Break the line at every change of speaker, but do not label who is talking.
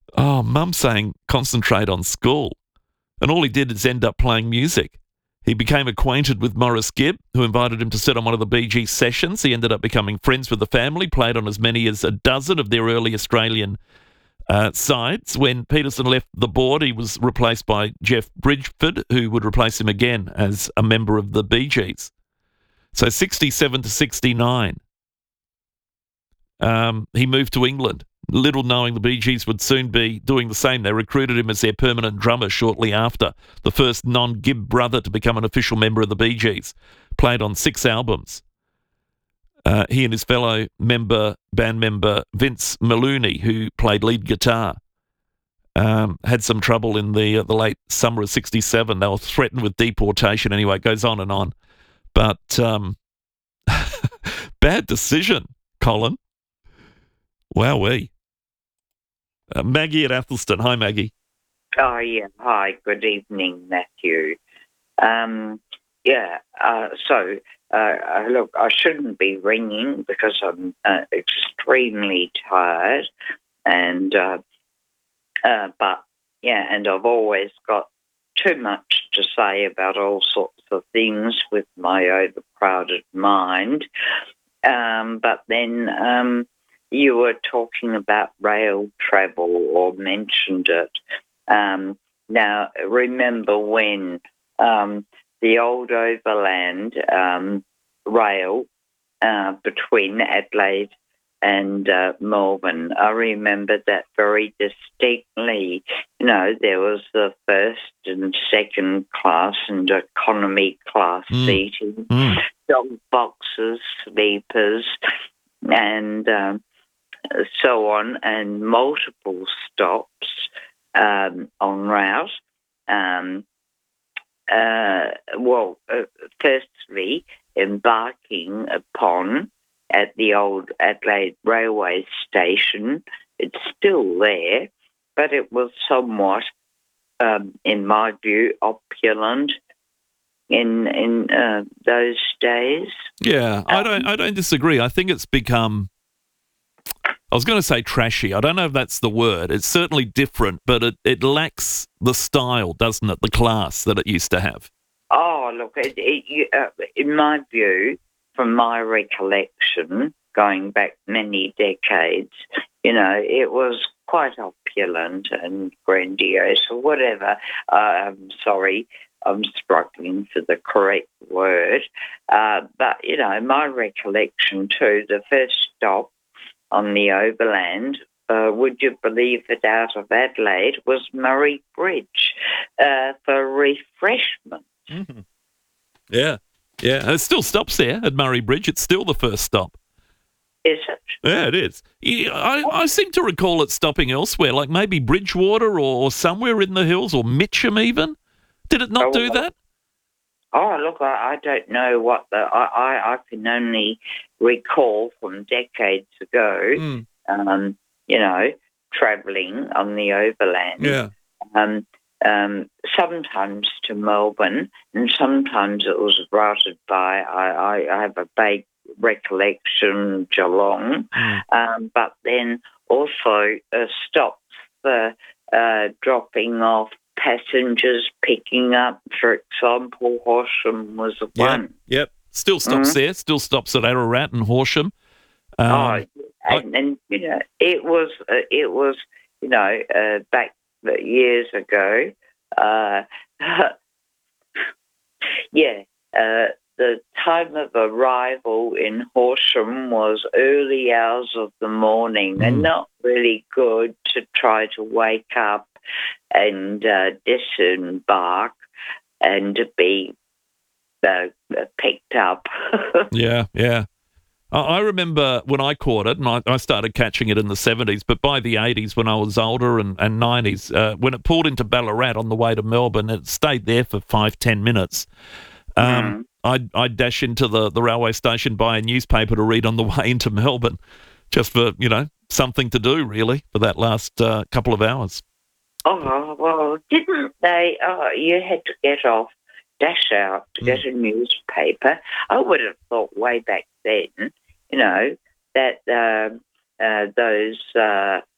Oh, Mum saying concentrate on school. And all he did is end up playing music. He became acquainted with Maurice Gibb, who invited him to sit on one of the Bee Gees sessions. He ended up becoming friends with the family, played on as many as a dozen of their early Australian sides. When Peterson left the board, he was replaced by Jeff Bridgford, who would replace him again as a member of the Bee Gees. So 67 to 69, he moved to England, little knowing the Bee Gees would soon be doing the same. They recruited him as their permanent drummer shortly after, the first non-Gibb brother to become an official member of the Bee Gees. Played on 6 albums. He and his fellow band member Vince Maloney, who played lead guitar, had some trouble in the late summer of 67. They were threatened with deportation. Anyway, it goes on and on. But bad decision, Colin. Wowee. Maggie at Athelston. Hi, Maggie.
Oh, yeah. Hi. Good evening, Matthew. Look, I shouldn't be ringing because I'm extremely tired, and I've always got too much to say about all sorts of things with my overcrowded mind. But then you were talking about rail travel or mentioned it. Now, remember when the old overland rail between Adelaide and Melbourne, I remember that very distinctly. You know, there was the first and second class and economy class seating, dog boxes, sleepers, and so on, and multiple stops en route. Firstly, embarking upon at the old Adelaide railway station. It's still there, but it was somewhat, in my view, opulent in those days.
Yeah, I don't disagree. I think it's become, I was going to say trashy. I don't know if that's the word. It's certainly different, but it lacks the style, doesn't it? The class that it used to have.
Oh, look, in my view, from my recollection, going back many decades, you know, it was quite opulent and grandiose or whatever. I'm sorry, I'm struggling for the correct word. But, you know, my recollection too, the first stop on the overland, would you believe it, out of Adelaide, was Murray Bridge for refreshment.
Mm-hmm. Yeah. It still stops there at Murray Bridge. It's still the first stop.
Is it?
Yeah, it is. I seem to recall it stopping elsewhere, like maybe Bridgewater or somewhere in the hills, or Mitcham even. Did it not do that?
Oh, look, I don't know what I can only recall from decades ago, you know, travelling on the overland.
Yeah.
Sometimes to Melbourne, and sometimes it was routed by, I have a vague recollection, Geelong, but then also stops for dropping off passengers, picking up, for example, Horsham was one.
Yep. Still stops there. Still stops at Ararat and Horsham.
And you know, it was you know, back years ago. The time of arrival in Horsham was early hours of the morning, and not really good to try to wake up and disembark and to be picked up.
Yeah. I remember when I caught it, and I started catching it in the 70s, but by the 80s when I was older and 90s, when it pulled into Ballarat on the way to Melbourne, it stayed there for 5-10 minutes. I'd dash into the railway station, buy a newspaper to read on the way into Melbourne, just for, you know, something to do, really, for that last couple of hours.
Oh, well, didn't they? Oh, you had to get off, dash out to get a newspaper. I would have thought way back then, you know, that those